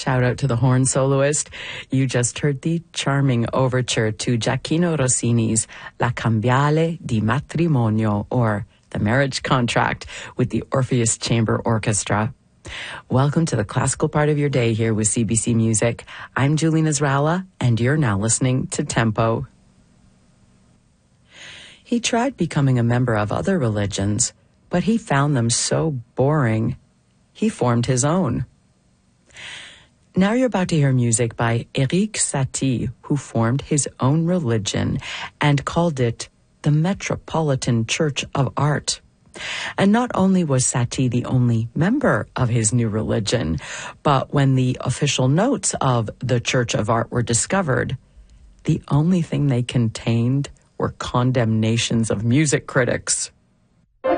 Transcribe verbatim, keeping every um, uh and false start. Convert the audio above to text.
Shout out to the horn soloist. You just heard the charming overture to Gioacchino Rossini's La Cambiale di Matrimonio, or The Marriage Contract, with the Orpheus Chamber Orchestra. Welcome to the classical part of your day here with C B C Music. I'm Julie Nasrallah, and you're now listening to Tempo. He tried becoming a member of other religions, but he found them so boring, he formed his own. Now you're about to hear music by Erik Satie, who formed his own religion and called it the Metropolitan Church of Art. And not only was Satie the only member of his new religion, but when the official notes of the Church of Art were discovered, the only thing they contained were condemnations of music critics.